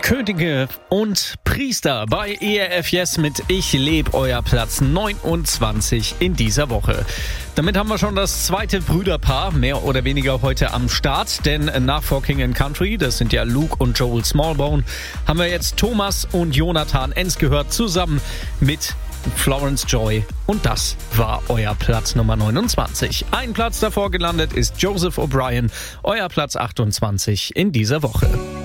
Könige und Priester bei ERF Yes mit Ich leb, euer Platz 29 in dieser Woche. Damit haben wir schon das zweite Brüderpaar mehr oder weniger heute am Start, denn nach For King and Country, das sind ja Luke und Joel Smallbone, haben wir jetzt Thomas und Jonathan Enns gehört, zusammen mit Florence Joy, und das war euer Platz Nummer 29. Ein Platz davor gelandet ist Joseph O'Brien, euer Platz 28 in dieser Woche.